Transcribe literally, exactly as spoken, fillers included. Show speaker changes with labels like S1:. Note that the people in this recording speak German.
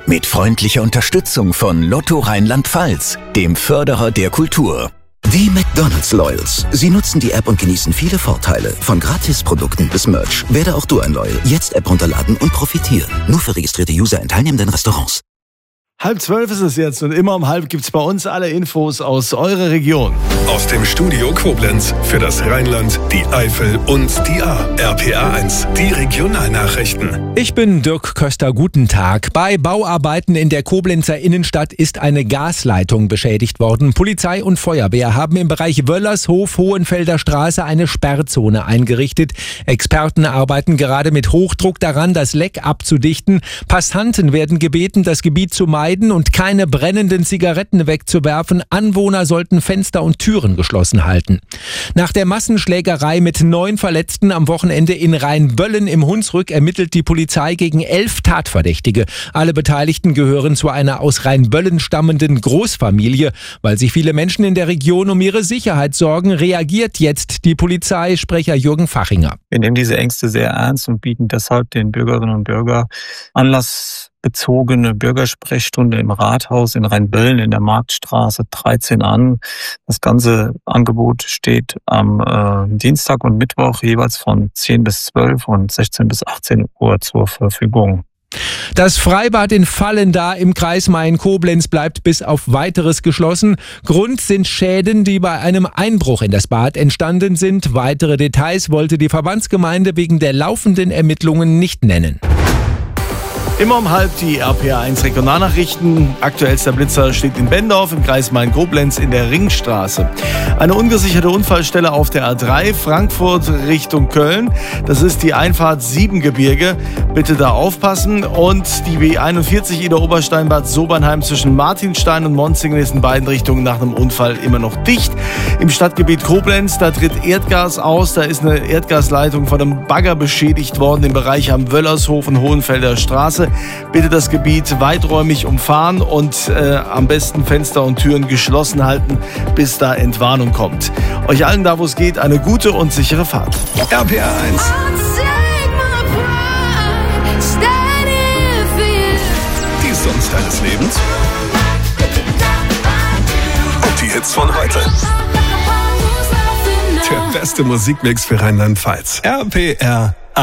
S1: Mit freundlicher Unterstützung von Lotto Rheinland-Pfalz, dem Förderer der Kultur.
S2: Die McDonald's Loyals. Sie nutzen die App und genießen viele Vorteile. Von Gratisprodukten bis Merch. Werde auch du ein Loyal. Jetzt App runterladen und profitieren. Nur für registrierte User in teilnehmenden Restaurants.
S3: Halb zwölf ist es jetzt und immer um halb gibt's bei uns alle Infos aus eurer Region.
S4: Aus dem Studio Koblenz für das Rheinland, die Eifel und die A. R P A eins, die Regionalnachrichten.
S5: Ich bin Dirk Köster, guten Tag. Bei Bauarbeiten in der Koblenzer Innenstadt ist eine Gasleitung beschädigt worden. Polizei und Feuerwehr haben im Bereich Wöllershof, Hohenfelder Straße eine Sperrzone eingerichtet. Experten arbeiten gerade mit Hochdruck daran, das Leck abzudichten. Passanten werden gebeten, das Gebiet zu meiden und keine brennenden Zigaretten wegzuwerfen. Anwohner sollten Fenster und Türen geschlossen halten. Nach der Massenschlägerei mit neun Verletzten am Wochenende in Rheinböllen im Hunsrück ermittelt die Polizei gegen elf Tatverdächtige. Alle Beteiligten gehören zu einer aus Rheinböllen stammenden Großfamilie. Weil sich viele Menschen in der Region um ihre Sicherheit sorgen, reagiert jetzt die Polizei. Sprecher Jürgen Fachinger.
S6: Wir nehmen diese Ängste sehr ernst und bieten deshalb den Bürgerinnen und Bürgern anlassbezogene Bürgersprechstunde im Rathaus in Rheinböllen in der Marktstraße dreizehn an. Das ganze Angebot steht am äh, Dienstag und Mittwoch jeweils von zehn bis zwölf und sechzehn bis achtzehn Uhr zur Verfügung.
S5: Das Freibad in Vallendar im Kreis Main-Koblenz bleibt bis auf Weiteres geschlossen. Grund sind Schäden, die bei einem Einbruch in das Bad entstanden sind. Weitere Details wollte die Verbandsgemeinde wegen der laufenden Ermittlungen nicht nennen.
S3: Immer um halb die R P A eins Regionalnachrichten. Aktuellster Blitzer steht in Bendorf im Kreis Main-Koblenz in der Ringstraße. Eine ungesicherte Unfallstelle auf der A drei Frankfurt Richtung Köln. Das ist die Einfahrt Siebengebirge. Bitte da aufpassen. Und die B einundvierzig Ida Oberstein-Bad Sobernheim zwischen Martinstein und Monzingen ist in beiden Richtungen nach einem Unfall immer noch dicht. Im Stadtgebiet Koblenz, da tritt Erdgas aus. Da ist eine Erdgasleitung von einem Bagger beschädigt worden im Bereich am Wöllershof und Hohenfelder Straße. Bitte das Gebiet weiträumig umfahren und äh, am besten Fenster und Türen geschlossen halten, bis da Entwarnung kommt. Euch allen da, wo es geht, eine gute und sichere Fahrt.
S4: R P A eins. Die Songs deines Lebens. Und die Hits von heute. Der beste Musikmix für Rheinland-Pfalz. R P R